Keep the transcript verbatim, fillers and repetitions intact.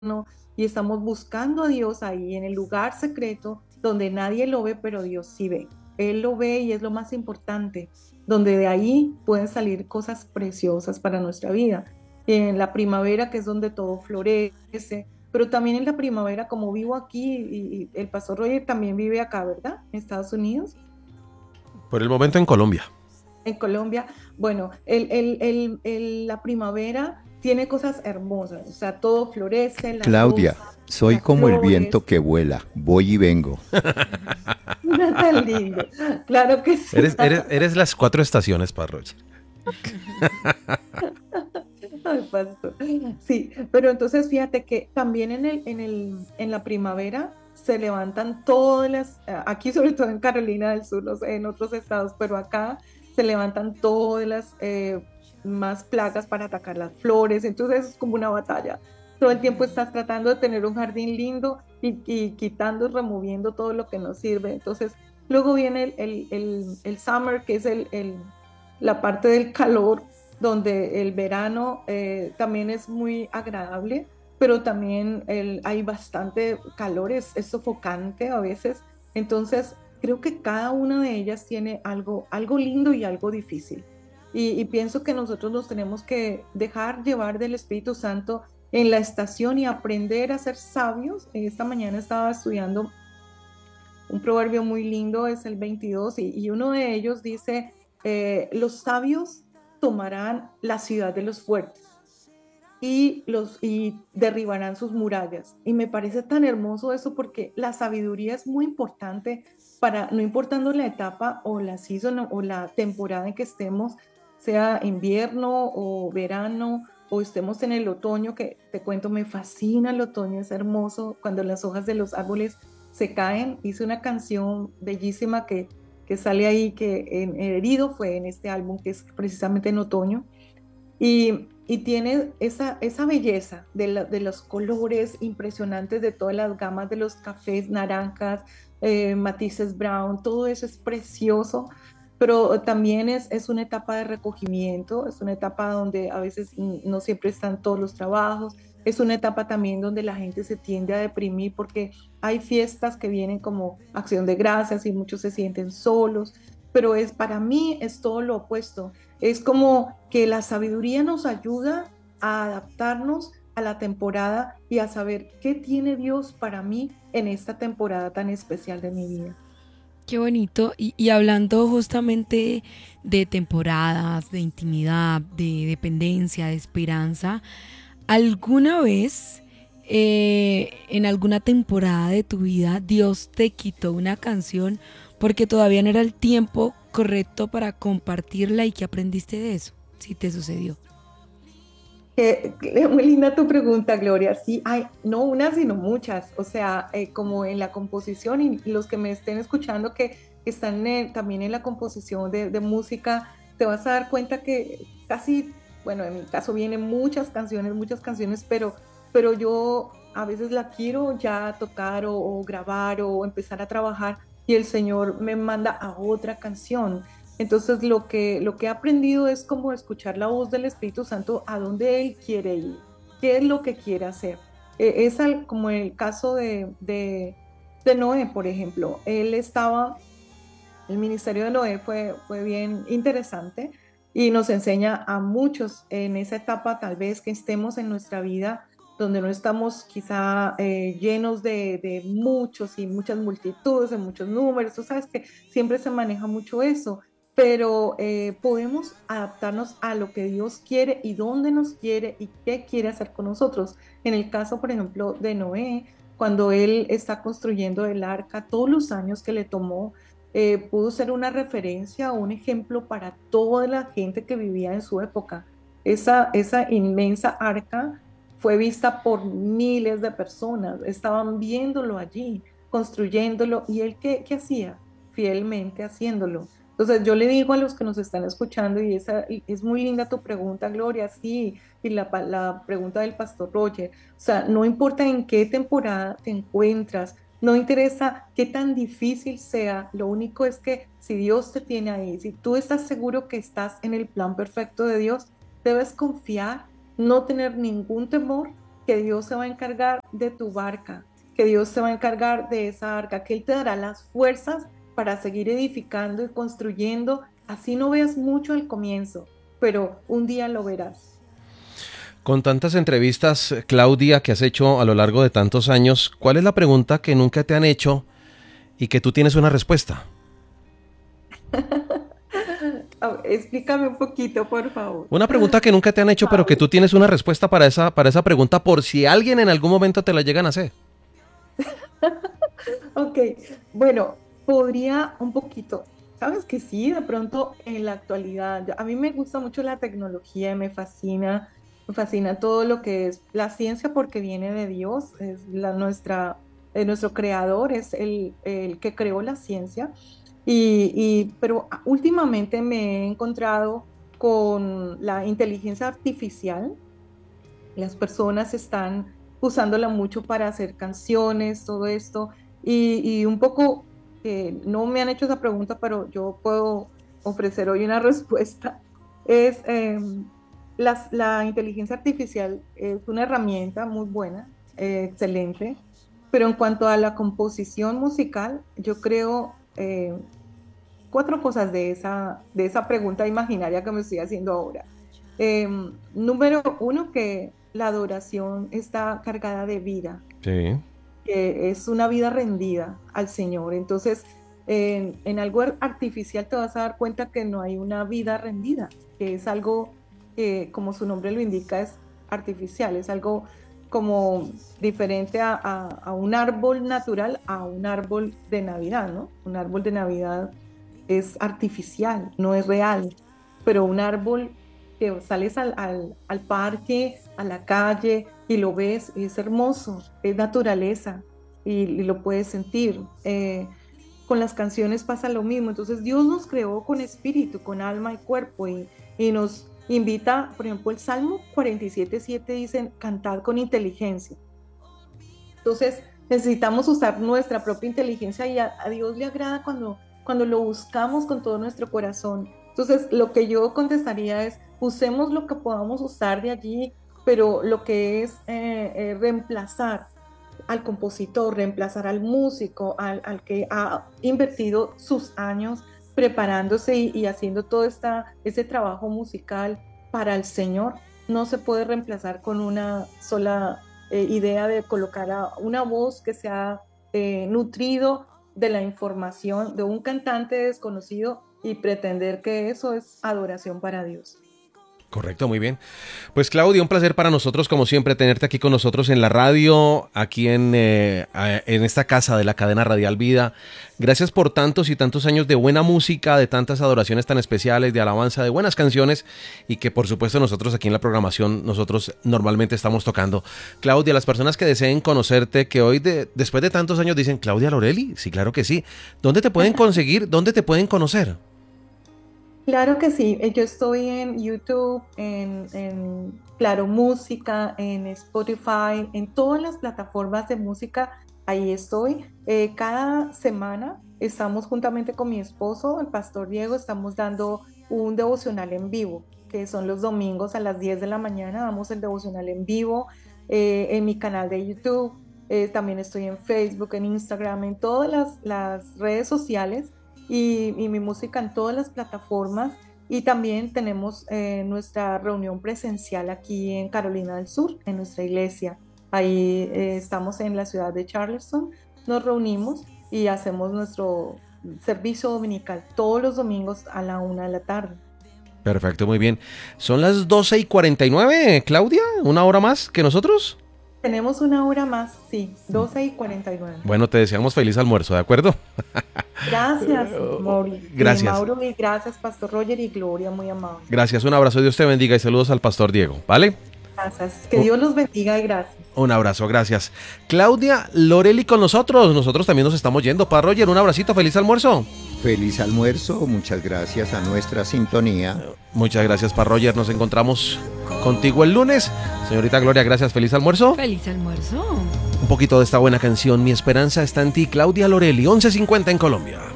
y estamos buscando a Dios ahí en el lugar secreto donde nadie lo ve, pero Dios sí ve. Él lo ve y es lo más importante, donde de ahí pueden salir cosas preciosas para nuestra vida. En la primavera, que es donde todo florece, pero también en la primavera, como vivo aquí, y, y el pastor Roger también vive acá, ¿verdad? En Estados Unidos, Por el momento en Colombia. en Colombia. Bueno, el, el, el, el- la primavera tiene cosas hermosas, o sea, todo florece, las Claudia, rosas, soy las como el viento flores. que vuela, voy y vengo. Mira tan lindo. Claro que sí. Eres, eres, eres las cuatro estaciones, para Roger. Ay, pastor. Sí, pero entonces fíjate que también en el, en el, en la primavera se levantan todas las, aquí sobre todo en Carolina del Sur, no sé, en otros estados, pero acá se levantan todas las eh, más plagas para atacar las flores, entonces es como una batalla. Todo el tiempo estás tratando de tener un jardín lindo y, y quitando y removiendo todo lo que no sirve. Entonces, luego viene el, el, el, el summer, que es el, el, la parte del calor donde el verano eh, también es muy agradable, pero también el, hay bastante calor, es, es sofocante a veces. Entonces, creo que cada una de ellas tiene algo, algo lindo y algo difícil. Y, y pienso que nosotros nos tenemos que dejar llevar del Espíritu Santo en la estación y aprender a ser sabios. Esta mañana estaba estudiando un proverbio muy lindo, es el veintidós, y, y uno de ellos dice, eh, los sabios tomarán la ciudad de los fuertes y, los, y derribarán sus murallas. Y me parece tan hermoso eso porque la sabiduría es muy importante para, no importando la etapa o la season o la temporada en que estemos, sea invierno o verano o estemos en el otoño, que te cuento, me fascina el otoño, es hermoso cuando las hojas de los árboles se caen. Hice una canción bellísima que, que sale ahí, que en Herido fue en este álbum, que es precisamente en otoño y, y tiene esa, esa belleza de, la- de los colores impresionantes de todas las gamas de los cafés, naranjas, eh, matices brown, todo eso es precioso, pero también es, es una etapa de recogimiento, es una etapa donde a veces mm, no siempre están todos los trabajos, es una etapa también donde la gente se tiende a deprimir porque hay fiestas que vienen como acción de gracias y muchos se sienten solos, pero es para mí es todo lo opuesto, es como que la sabiduría nos ayuda a adaptarnos a la temporada y a saber qué tiene Dios para mí en esta temporada tan especial de mi vida. Qué bonito. Y, y hablando justamente de temporadas, de intimidad, de dependencia, de esperanza, ¿alguna vez eh, en alguna temporada de tu vida Dios te quitó una canción porque todavía no era el tiempo correcto para compartirla y que aprendiste de eso? Si te sucedió. Eh, eh, muy linda tu pregunta, Gloria. Sí, hay no una, sino muchas. O sea, eh, como en la composición y los que me estén escuchando que están eh, también en la composición de, de música, te vas a dar cuenta que casi, bueno, en mi caso vienen muchas canciones, muchas canciones, pero, pero yo a veces la quiero ya tocar o, o grabar o empezar a trabajar y el Señor me manda a otra canción. Entonces, lo que, lo que he aprendido es como escuchar la voz del Espíritu Santo a dónde Él quiere ir, qué es lo que quiere hacer. Eh, es al- como el caso de, de, de Noé, por ejemplo. Él estaba, el ministerio de Noé fue, fue bien interesante y nos enseña a muchos en esa etapa, tal vez que estemos en nuestra vida, donde no estamos quizá eh, llenos de, de muchos y muchas multitudes, de muchos números. Tú sabes que siempre se maneja mucho eso, pero eh, podemos adaptarnos a lo que Dios quiere y dónde nos quiere y qué quiere hacer con nosotros. En el caso, por ejemplo, de Noé, cuando él está construyendo el arca, todos los años que le tomó, eh, pudo ser una referencia o un ejemplo para toda la gente que vivía en su época. Esa, esa inmensa arca fue vista por miles de personas, estaban viéndolo allí, construyéndolo, y él qué, qué hacía, fielmente haciéndolo. Entonces yo le digo a los que nos están escuchando, y esa y es muy linda tu pregunta, Gloria, sí, y la, la pregunta del pastor Roger, o sea, no importa en qué temporada te encuentras, no interesa qué tan difícil sea, lo único es que si Dios te tiene ahí, si tú estás seguro que estás en el plan perfecto de Dios, debes confiar, no tener ningún temor, que Dios se va a encargar de tu barca, que Dios se va a encargar de esa arca, que Él te dará las fuerzas para seguir edificando y construyendo. Así no veas mucho al comienzo, pero un día lo verás. Con tantas entrevistas, Claudia, que has hecho a lo largo de tantos años, ¿cuál es la pregunta que nunca te han hecho y que tú tienes una respuesta? A ver, explícame un poquito, por favor. Una pregunta que nunca te han hecho, pero que tú tienes una respuesta para esa, para esa pregunta, por si alguien en algún momento te la llegan a hacer. Ok, bueno, podría un poquito. Sabes que sí, de pronto en la actualidad, yo- a mí me gusta mucho la tecnología, me fascina, me fascina todo lo que es la ciencia porque viene de Dios, es la, nuestra, eh, nuestro creador, es el, el que creó la ciencia. Y, y- pero últimamente me he encontrado con la inteligencia artificial. Las personas están usándola mucho para hacer canciones, todo esto, y, y un poco, eh, no me han hecho esa pregunta, pero yo puedo ofrecer hoy una respuesta. Es, eh, las- la inteligencia artificial es una herramienta muy buena, eh, excelente, pero en cuanto a la composición musical, yo creo eh, cuatro cosas de esa, de esa pregunta imaginaria que me estoy haciendo ahora. Eh, Número uno, que la adoración está cargada de vida, Sí, que es una vida rendida al Señor. Entonces, en, en algo ar- artificial te vas a dar cuenta que no hay una vida rendida, que es algo que, como su nombre lo indica, es artificial, es algo como diferente a, a- a un árbol natural, a un árbol de Navidad, ¿no? Un árbol de Navidad es artificial, no es real, pero un árbol que sales al, al, al parque, a la calle y lo ves, y es hermoso, es naturaleza y, y lo puedes sentir. Eh, con las canciones pasa lo mismo, entonces Dios nos creó con espíritu, con alma y cuerpo y, y nos invita, por ejemplo, el Salmo cuarenta y siete siete dice, cantad con inteligencia. Entonces, necesitamos usar nuestra propia inteligencia y a, a Dios le agrada cuando, cuando lo buscamos con todo nuestro corazón. Entonces, lo que yo contestaría es, usemos lo que podamos usar de allí, pero lo que es eh, eh, reemplazar al compositor, reemplazar al músico, al, al que ha invertido sus años preparándose y, y haciendo todo esta, ese trabajo musical para el Señor, no se puede reemplazar con una sola eh, idea de colocar a una voz que se ha eh, nutrido de la información de un cantante desconocido y pretender que eso es adoración para Dios. correcto, muy bien. Pues Claudia, un placer para nosotros, como siempre, tenerte aquí con nosotros en la radio, aquí en, eh, en esta casa de la cadena Radial Vida. Gracias por tantos y tantos años de buena música, de tantas adoraciones tan especiales, de alabanza, de buenas canciones y que por supuesto nosotros aquí en la programación, nosotros normalmente estamos tocando. Claudia, las personas que deseen conocerte, que hoy de, después de tantos años dicen, Claudia Lorelli, sí, claro que sí. ¿Dónde te pueden conseguir? ¿Dónde te pueden conocer? Claro que sí, eh, yo estoy en YouTube, en, en Claro Música, en Spotify, en todas las plataformas de música, ahí estoy. Eh, cada semana estamos juntamente con mi esposo, el pastor Diego, estamos dando un devocional en vivo, que son los domingos a las diez de la mañana, damos el devocional en vivo eh, en mi canal de YouTube. Eh, también estoy en Facebook, en Instagram, en todas las, las redes sociales y, y mi música en todas las plataformas. Y también tenemos eh, nuestra reunión presencial aquí en Carolina del Sur, en nuestra iglesia. Ahí eh, estamos en la ciudad de Charleston, nos reunimos y hacemos nuestro servicio dominical todos los domingos a la una de la tarde. Perfecto, muy bien. Son las doce y cuarenta y nueve, Claudia, una hora más que nosotros. Tenemos una hora más, sí, doce y cuarenta y nueve. Bueno, te deseamos feliz almuerzo, ¿de acuerdo? Gracias, Mauri. Gracias. Y Mauro, y gracias, Pastor Roger y Gloria, muy amable. Gracias, un abrazo, Dios te bendiga y saludos al pastor Diego, ¿vale? Gracias. Que Dios los bendiga y gracias. Un abrazo, gracias. Claudia Lorelli con nosotros, nosotros también nos estamos yendo. Pa Roger, un abracito, feliz almuerzo. Feliz almuerzo, muchas gracias a nuestra sintonía. Muchas gracias, Pa Roger, nos encontramos contigo el lunes. Señorita Gloria, gracias, feliz almuerzo. Feliz almuerzo. Un poquito de esta buena canción, Mi esperanza está en ti, Claudia Lorelli, once cincuenta en Colombia.